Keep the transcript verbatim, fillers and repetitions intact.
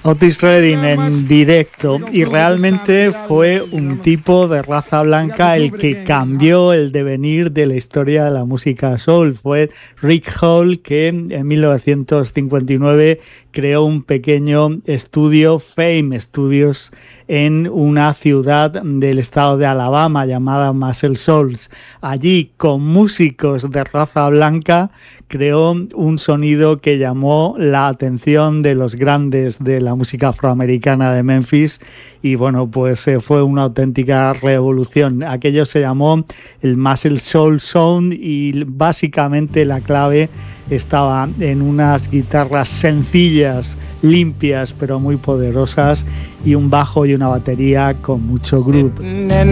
Otis Redding en directo, y realmente fue un tipo de raza blanca el que cambió el devenir de la historia de la música soul. Fue Rick Hall que en mil novecientos cincuenta y nueve creó un pequeño estudio, Fame Studios, en una ciudad del estado de Alabama llamada Muscle Shoals. Allí, con músicos de raza blanca, creó un sonido que llamó la atención de los grandes de la música afroamericana de Memphis, y bueno, pues eh, fue una auténtica revolución. Aquello se llamó el Muscle Soul Sound, y básicamente la clave estaba en unas guitarras sencillas, limpias pero muy poderosas, y un bajo y una batería con mucho groove.